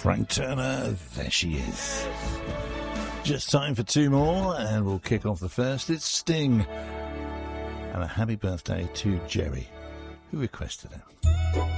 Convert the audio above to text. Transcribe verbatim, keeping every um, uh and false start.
Frank Turner, there she is. Just time for two more, and we'll kick off the first. It's Sting. And a happy birthday to Jerry, who requested it.